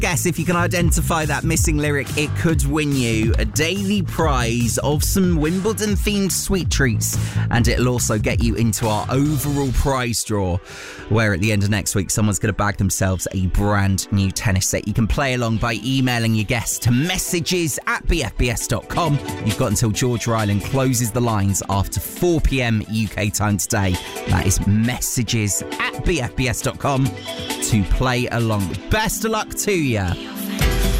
Guess if you can identify that missing lyric, it could win you a daily prize of some Wimbledon-themed sweet treats, and it'll also get you into our overall prize draw, where at the end of next week, someone's going to bag themselves a brand new tennis set. You can play along by emailing your guess to messages@bfbs.com. You've got until George Ryland closes the lines after 4 p.m. UK time today. That is messages@bfbs.com to play along. Best of luck to you.